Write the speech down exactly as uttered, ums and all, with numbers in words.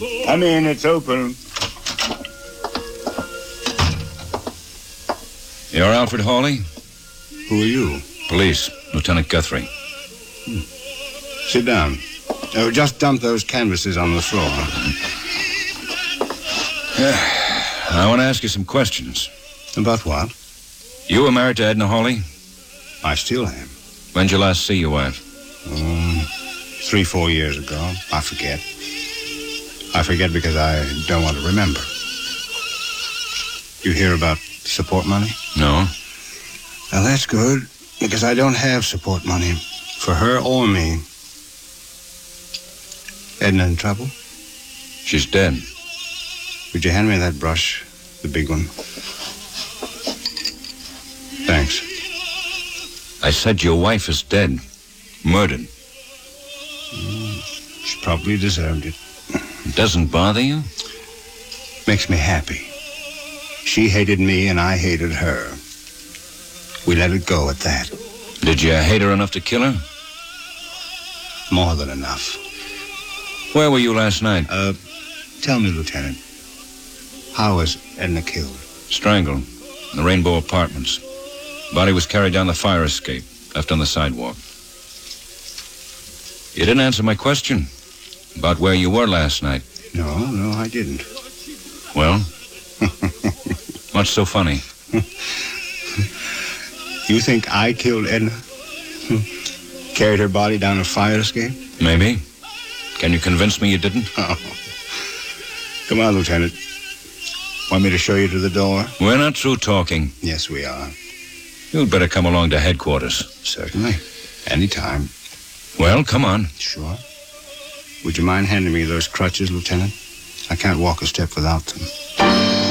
Come in, it's open. You're Alfred Hawley? Who are you? Police, Lieutenant Guthrie. Hmm. Sit down. Oh, just dump those canvases on the floor. I want to ask you some questions. About what? You were married to Edna Hawley? I still am. When'd you last see your wife? Um, three, four years ago. I forget. I forget because I don't want to remember. You hear about support money? No. Well, that's good, because I don't have support money for her or me. Edna in trouble? She's dead. Would you hand me that brush, the big one? Thanks. I said your wife is dead. Murdered. Mm, she probably deserved it. It doesn't bother you? Makes me happy. She hated me and I hated her. We let it go at that. Did you hate her enough to kill her? More than enough. Where were you last night? Uh, tell me, Lieutenant, how was Edna killed? Strangled. In the Rainbow Apartments. Body was carried down the fire escape, left on the sidewalk. You didn't answer my question about where you were last night. No, no, I didn't. Well? What's so funny? You think I killed Edna? Carried her body down a fire escape? Maybe. Can you convince me you didn't? Oh. Come on, Lieutenant. Want me to show you to the door? We're not through talking. Yes, we are. You'd better come along to headquarters. Certainly. Anytime. Well, come on. Sure. Would you mind handing me those crutches, Lieutenant? I can't walk a step without them.